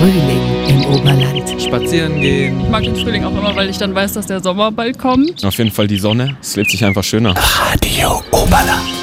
Frühling im Oberland. Spazieren gehen. Ich mag den Frühling auch immer, weil ich dann weiß, dass der Sommer bald kommt. Auf jeden Fall die Sonne. Es lebt sich einfach schöner. Radio Oberland.